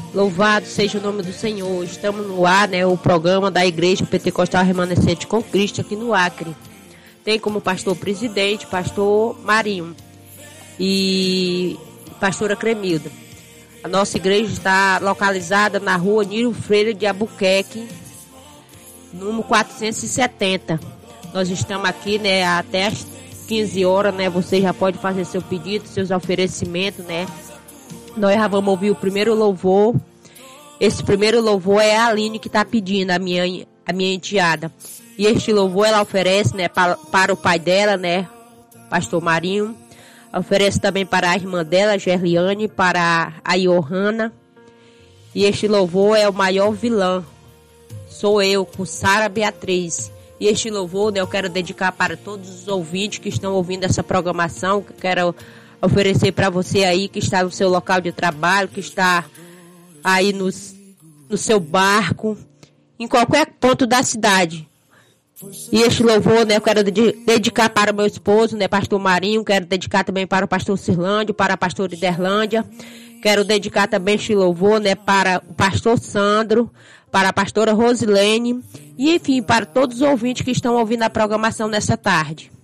Louvado seja o nome do Senhor. Estamos no ar, né, o programa da Igreja Pentecostal Remanescente com Cristo aqui no Acre. Tem como pastor presidente, pastor Marinho e pastora Cremilda. A nossa igreja está localizada na rua Nilo Freire de Albuquerque, número 470. Nós estamos aqui, né, até as 15 horas, né? Você já pode fazer seu pedido, seus oferecimentos, né? Nós já vamos ouvir o primeiro louvor. Esse primeiro louvor é a Aline que está pedindo, a minha enteada. E este louvor ela oferece, né, para o pai dela, né, pastor Marinho. Oferece também para a irmã dela, Gerliane, para a Johanna. E este louvor é o maior vilão. Sou eu, com Sara Beatriz. E este louvor, né, eu quero dedicar para todos os ouvintes que estão ouvindo essa programação. Que quero oferecer para você aí que está no seu local de trabalho, que está aí no seu barco, em qualquer ponto da cidade. E este louvor, né, eu quero dedicar para o meu esposo, né, pastor Marinho. Quero dedicar também para o pastor Cirlândio, para a pastora Iderlândia. Quero dedicar também este louvor, né, para o pastor Sandro, para a pastora Rosilene e, enfim, para todos os ouvintes que estão ouvindo a programação nessa tarde.